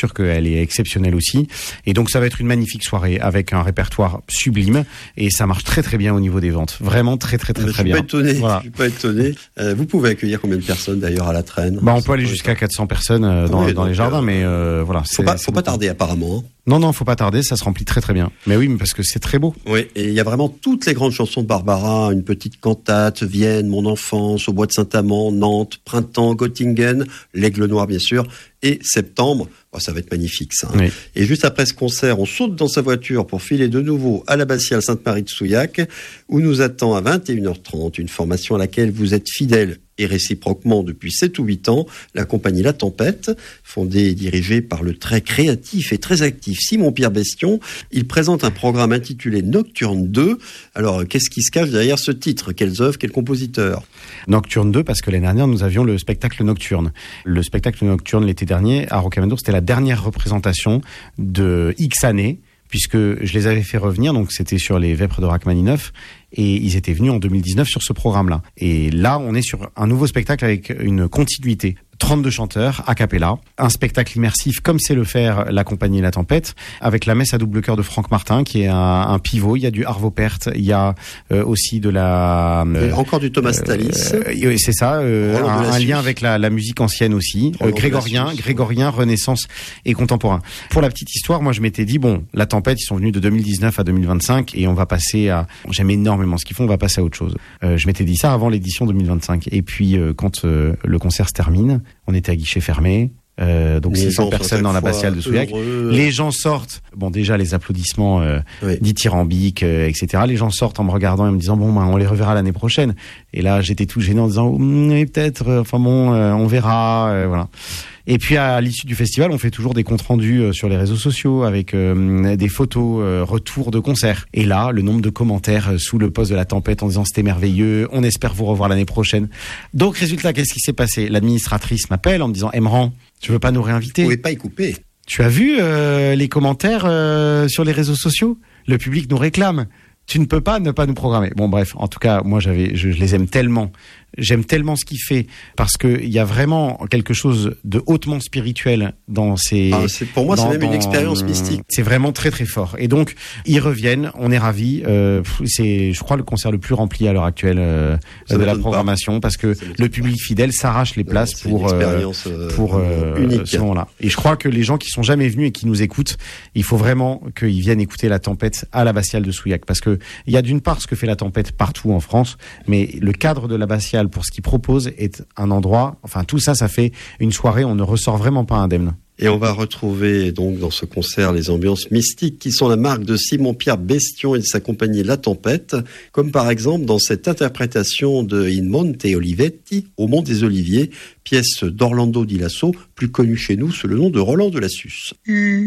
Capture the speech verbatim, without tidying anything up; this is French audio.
sûr qu'elle est exceptionnelle aussi. Et donc ça va être une magnifique soirée avec un répertoire sublime et ça marche très très bien au niveau des ventes. Vraiment très très très, très, très bien. Je suis pas étonné. Voilà. Je suis pas étonné. Euh, vous pouvez accueillir combien de personnes d'ailleurs à la traîne? Bah on peut aller jusqu'à quatre cents personnes euh, dans, oui, dans donc, les jardins, euh, mais euh, voilà. Faut pas, faut pas tarder apparemment. Hein. Non, non, faut pas tarder, ça se remplit très très bien. Mais oui, mais parce que c'est très beau. Oui, et il y a vraiment toutes les grandes chansons de Barbara, une petite cantate, Vienne, Mon enfance, Au bois de Saint-Amand, Nantes, Printemps, Göttingen, L'Aigle Noir bien sûr, et Septembre. Oh, ça va être magnifique ça. Hein. Oui. Et juste après ce concert, on saute dans sa voiture pour filer de nouveau à l'abbatiale Sainte-Marie de Souillac, où nous attend à vingt et une heures trente une formation à laquelle vous êtes fidèles et réciproquement depuis sept ou huit ans, la compagnie La Tempête, fondée et dirigée par le très créatif et très actif Simon-Pierre Bestion. Il présente un programme intitulé Nocturne deux. Alors, qu'est-ce qui se cache derrière ce titre? Quelles œuvres, quels compositeurs? Nocturne deux, parce que l'année dernière, nous avions le spectacle Nocturne. Le spectacle Nocturne, l'été dernier, à Rocamadour, c'était la dernière représentation de X années, puisque je les avais fait revenir, donc c'était sur les Vêpres de Rachmaninoff, et ils étaient venus en deux mille dix-neuf sur ce programme-là. Et là, on est sur un nouveau spectacle avec une continuité. trente-deux chanteurs, a cappella, un spectacle immersif comme sait le faire la compagnie La Tempête, avec la messe à double chœur de Franck Martin, qui est un, un pivot. Il y a du Arvo Pärt, il y a euh, aussi de la... Euh, encore du Thomas Tallis. Euh, c'est ça, euh, un, un lien avec la, la musique ancienne aussi. Euh, grégorien, grégorien, Renaissance et contemporain. Pour la petite histoire, moi je m'étais dit, bon, La Tempête, ils sont venus de deux mille dix-neuf à deux mille vingt-cinq et on va passer à... J'aime énormément ce qu'ils font, on va passer à autre chose. Euh, je m'étais dit ça avant l'édition deux mille vingt-cinq. Et puis, euh, quand euh, le concert se termine, on était à guichet fermé, euh, donc six cents personnes dans l'abbatiale de Souillac. Heureux. Les gens sortent, bon déjà les applaudissements euh, oui. dithyrambiques, euh, et cetera. Les gens sortent en me regardant et me disant, bon, ben, on les reverra l'année prochaine. Et là, j'étais tout gêné en disant, oui, peut-être, euh, enfin bon, euh, on verra, euh, voilà. Et puis à l'issue du festival, on fait toujours des comptes rendus sur les réseaux sociaux avec euh, des photos euh, retour de concert. Et là, le nombre de commentaires sous le post de La Tempête en disant c'était merveilleux, on espère vous revoir l'année prochaine. Donc résultat, qu'est-ce qui s'est passé? L'administratrice m'appelle en me disant Emran, tu veux pas nous réinviter? Vous pouvez pas y couper. Tu as vu euh, les commentaires euh, sur les réseaux sociaux? Le public nous réclame. Tu ne peux pas ne pas nous programmer. Bon bref, en tout cas, moi j'avais, je, je les aime tellement. J'aime tellement ce qu'il fait parce que il y a vraiment quelque chose de hautement spirituel dans ces. Ah, c'est, pour moi, dans, c'est même dans, une expérience mystique. C'est vraiment très très fort. Et donc ils reviennent, on est ravis. Euh, c'est, je crois, le concert le plus rempli à l'heure actuelle euh, de la programmation pas. Parce que le public fidèle s'arrache les places c'est pour euh, pour euh, unique. Ce moment-là. Et je crois que les gens qui sont jamais venus et qui nous écoutent, il faut vraiment qu'ils viennent écouter La Tempête à l'abbatiale de Souillac parce que il y a d'une part ce que fait La Tempête partout en France, mais le cadre de l'abbatiale pour ce qu'il propose est un endroit, enfin tout ça, ça fait une soirée, on ne ressort vraiment pas indemne. Et on va retrouver donc dans ce concert les ambiances mystiques qui sont la marque de Simon-Pierre Bestion et de sa compagnie La Tempête, comme par exemple dans cette interprétation de In Monte Olivetti, Au Mont des Oliviers, pièce d'Orlando Di Lasso, plus connu chez nous sous le nom de Roland de Lassus. Mmh.